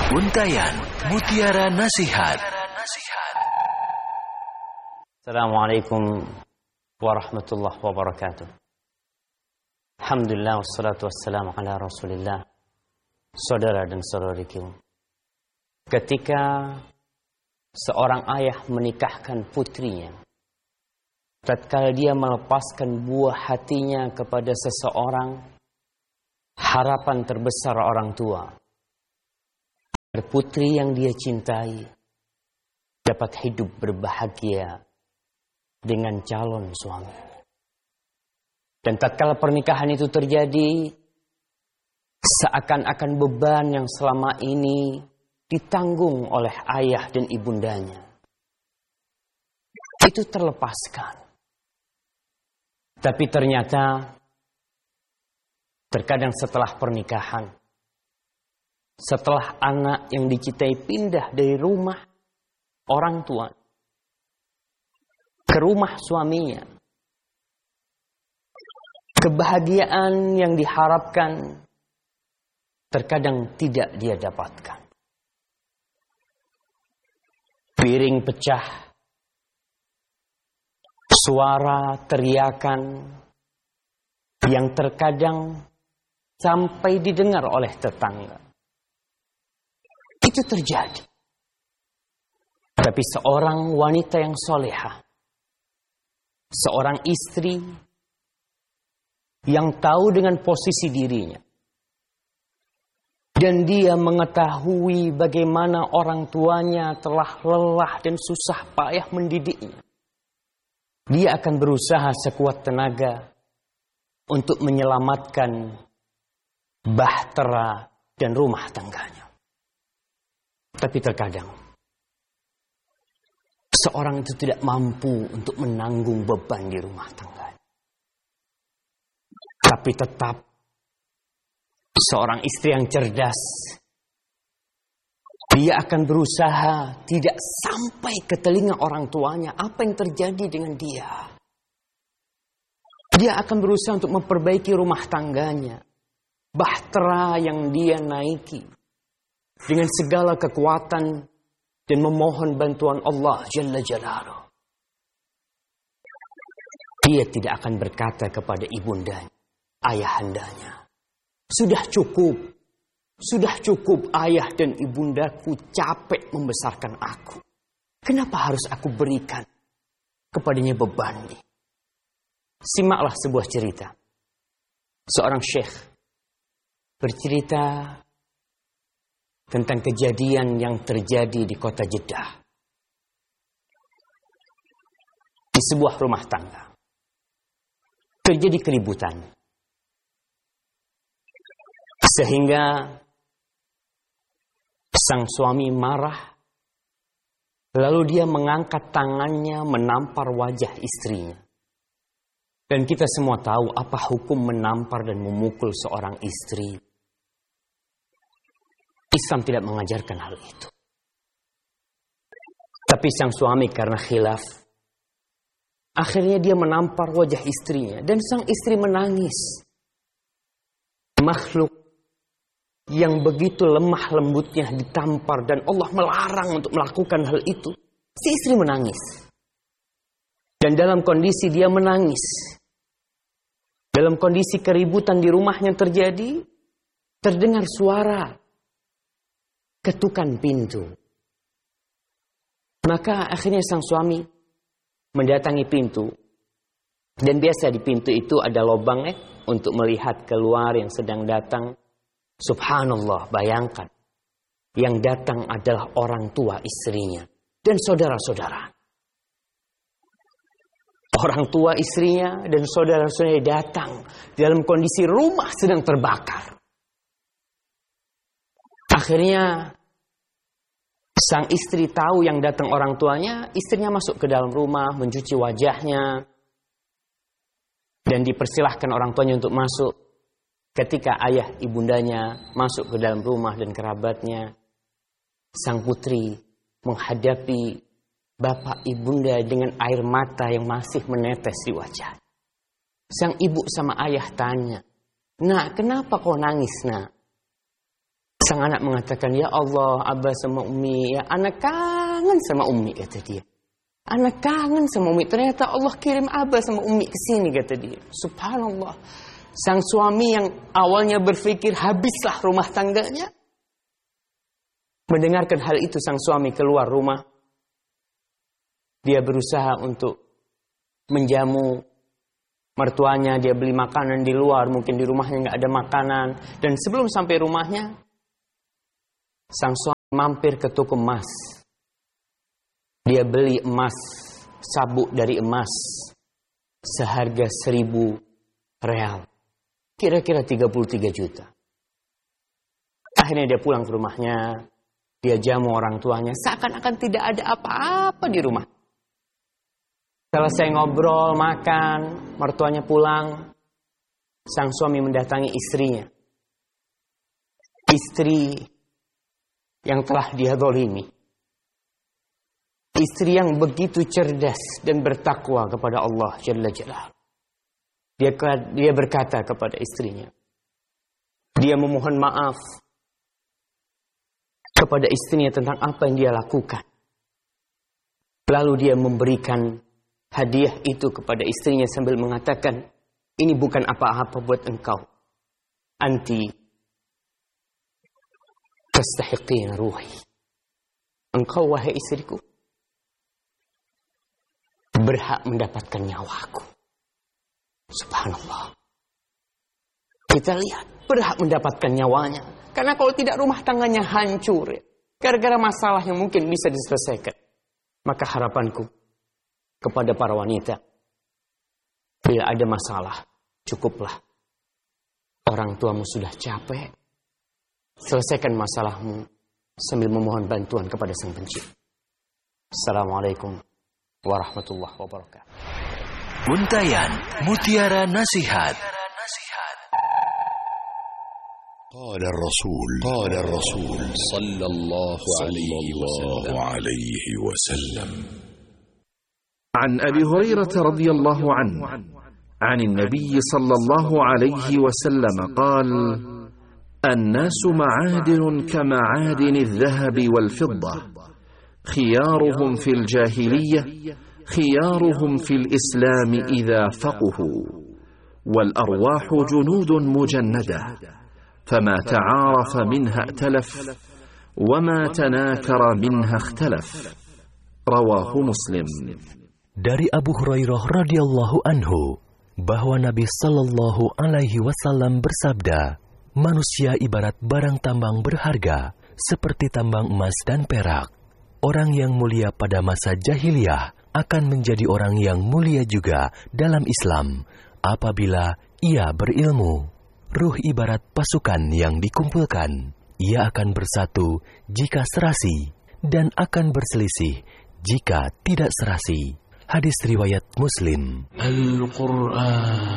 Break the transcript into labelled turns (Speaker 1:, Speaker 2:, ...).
Speaker 1: Untayan Mutiara Nasihat.
Speaker 2: Assalamualaikum warahmatullahi wabarakatuh. Alhamdulillah wassalatu wassalamu ala Rasulillah. Saudara dan saudariku, ketika seorang ayah menikahkan putrinya, tatkala dia melepaskan buah hatinya kepada seseorang, harapan terbesar orang tua putri yang dia cintai dapat hidup berbahagia dengan calon suami. Dan tatkala pernikahan itu terjadi, seakan-akan beban yang selama ini ditanggung oleh ayah dan ibundanya itu terlepaskan. Tapi ternyata terkadang setelah pernikahan, setelah anak yang dicintai pindah dari rumah orang tua ke rumah suaminya, kebahagiaan yang diharapkan terkadang tidak dia dapatkan. Piring pecah, suara teriakan yang terkadang sampai didengar oleh tetangga. Itu terjadi. Tapi seorang wanita yang solehah, seorang istri yang tahu dengan posisi dirinya, dan dia mengetahui bagaimana orang tuanya telah lelah dan susah payah mendidiknya, dia akan berusaha sekuat tenaga untuk menyelamatkan bahtera dan rumah tangganya. Tapi terkadang seorang itu tidak mampu untuk menanggung beban di rumah tangga. Tapi tetap seorang istri yang cerdas, dia akan berusaha tidak sampai ke telinga orang tuanya apa yang terjadi dengan dia. Dia akan berusaha untuk memperbaiki rumah tangganya, bahtera yang dia naiki dengan segala kekuatan dan memohon bantuan Allah Jalla Jalaluh. Dia tidak akan berkata kepada ibundanya, ayahandanya, sudah cukup ayah dan ibundaku capek membesarkan aku. Kenapa harus aku berikan kepadanya beban ini? Simaklah sebuah cerita. Seorang syekh bercerita tentang kejadian yang terjadi di kota Jeddah. Di sebuah rumah tangga terjadi keributan, sehingga sang suami marah, lalu dia mengangkat tangannya menampar wajah istrinya. Dan kita semua tahu apa hukum menampar dan memukul seorang istri. Islam tidak mengajarkan hal itu. Tapi sang suami karena khilaf, akhirnya dia menampar wajah istrinya. Dan sang istri menangis. Makhluk yang begitu lemah lembutnya ditampar dan Allah melarang untuk melakukan hal itu. Si istri menangis. Dan dalam kondisi dia menangis, dalam kondisi keributan di rumahnya terjadi, terdengar suara ketukan pintu. Maka akhirnya sang suami mendatangi pintu. Dan biasa di pintu itu ada lubang untuk melihat keluar yang sedang datang. Subhanallah, bayangkan. Yang datang adalah orang tua istrinya dan saudara-saudara. Orang tua istrinya dan saudara-saudaranya datang dalam kondisi rumah sedang terbakar. Akhirnya sang istri tahu yang datang orang tuanya, istrinya masuk ke dalam rumah, mencuci wajahnya, dan dipersilahkan orang tuanya untuk masuk. Ketika ayah ibundanya masuk ke dalam rumah dan kerabatnya, sang putri menghadapi bapak ibunda dengan air mata yang masih menetes di wajah. Sang ibu sama ayah tanya, "Nak, kenapa kau nangis, nak?" Sang anak mengatakan, ya Allah, Abah sama Umi, ya anak kangen sama Umi, kata dia. Anak kangen sama Umi. Ternyata Allah kirim Abah sama Umi ke sini, kata dia. Subhanallah. Sang suami yang awalnya berpikir habislah rumah tangganya, mendengarkan hal itu, sang suami keluar rumah. Dia berusaha untuk menjamu mertuanya, dia beli makanan di luar, mungkin di rumahnya nggak ada makanan. Dan sebelum sampai rumahnya, sang suami mampir ke toko emas. Dia beli emas, sabuk dari emas, seharga 1.000 real. Kira-kira 33 juta. Akhirnya dia pulang ke rumahnya, dia jamu orang tuanya, seakan-akan tidak ada apa-apa di rumah. Selesai ngobrol, makan, mertuanya pulang, sang suami mendatangi istrinya. Istri yang telah dia zalimi. Istri yang begitu cerdas dan bertakwa kepada Allah Jalla Jalaluhu. Dia berkata kepada istrinya. Dia memohon maaf kepada istrinya tentang apa yang dia lakukan. Lalu dia memberikan hadiah itu kepada istrinya sambil mengatakan, ini bukan apa-apa buat engkau. Anti tastahiqina ruhi. Engkau, wahai istriku, berhak mendapatkan nyawaku. Subhanallah. Kita lihat, berhak mendapatkan nyawanya. Karena kalau tidak, rumah tangganya hancur. Gara-gara masalah yang mungkin bisa diselesaikan. Maka harapanku kepada para wanita, bila ada masalah, cukuplah. Orang tuamu sudah capek, selesaikan masalahmu sambil memohon bantuan kepada Sang Pencipta. Assalamualaikum warahmatullahi wabarakatuh.
Speaker 1: Untayan Mutiara Nasihat.
Speaker 3: قال الرسول صلى الله عليه وسلم
Speaker 4: عن أبي هريرة رضي الله عنه عن النبي صلى الله عليه وسلم قال: الناس معادن كمعادن الذهب والفضة، خيارهم في الجاهلية خيارهم في الإسلام إذا فقهوا، والأرواح جنود مجندة، فما تعارف منها ائتلف، وما تناكر منها اختلف. رواه مسلم.
Speaker 1: Dari Abu Hurairah radhiyallahu anhu bahwa Nabi sallallahu alaihi wasallam bersabda, manusia ibarat barang tambang berharga seperti tambang emas dan perak. Orang yang mulia pada masa jahiliyah akan menjadi orang yang mulia juga dalam Islam apabila ia berilmu. Ruh ibarat pasukan yang dikumpulkan. Ia akan bersatu jika serasi dan akan berselisih jika tidak serasi. Hadis riwayat Muslim.
Speaker 5: Al-Quran